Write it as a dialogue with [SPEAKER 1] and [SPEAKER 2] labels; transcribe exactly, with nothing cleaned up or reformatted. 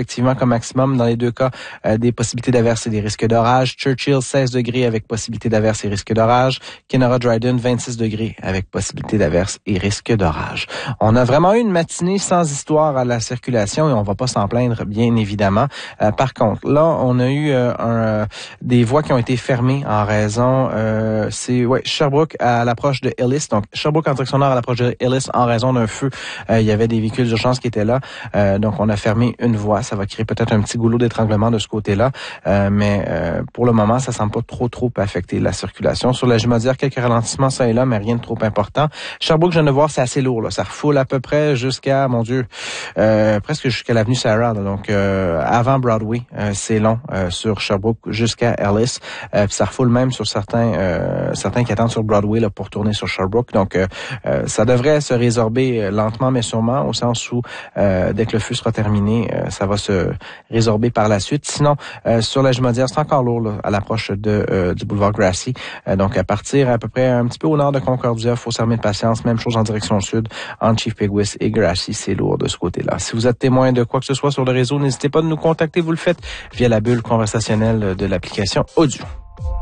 [SPEAKER 1] respectivement comme maximum. Dans les deux cas, euh, des possibilités d'averse et des risques d'orage. Churchill, seize degrés avec possibilité d'averse et risque d'orage. Kenora Dryden, vingt-six degrés avec possibilité d'averse et risque d'orage. On a vraiment eu une matinée sans histoire à la circulation et on va pas s'en plaindre, bien évidemment. Euh, par contre, là, on a eu euh, un, euh, des voies qui ont été fermées en raison, euh, c'est ouais, Sherbrooke à l'approche de Ellis. Donc, Sherbrooke en direction nord à l'approche de Ellis en raison d'un feu. Euh, il y avait des véhicules d'urgence qui étaient là. Euh, donc, on a fermé une voie. Ça va créer peut-être un petit goulot d'étranglement de ce côté-là. Euh, mais euh, pour le moment, ça semble pas trop, trop affecter la circulation. Sur la Jumadière, quelques ralentissements ça et là, mais rien de trop important. Sherbrooke-Genevois, c'est assez lourd, là. Ça refoule à peu près jusqu'à, mon Dieu, euh, presque jusqu'à l'avenue Sarah. Là. Donc, euh, avant Broadway, euh, c'est long euh, sur Sherbrooke jusqu'à Ellis. Euh, puis ça refoule même sur certains euh, certains qui attendent sur Broadway là, pour tourner sur Sherbrooke. Donc, euh, euh, ça devrait se résorber euh, lentement, mais sûrement, au sens où, euh, dès que le feu sera terminé, euh, ça va se résorber par la suite. Sinon, euh, sur la Jumadière, c'est encore lourd là, à l'approche de euh, du boulevard Grassy. Euh, donc, à partir à peu près un petit peu au nord de Concordia, faut s'armer de patience. Même chose en direction sud, entre Chief Peguis et Grassy, c'est lourd de ce côté-là. Si vous êtes témoin de quoi que ce soit sur le réseau, n'hésitez pas à nous contacter. Vous le faites via la bulle conversationnelle de l'application Audio.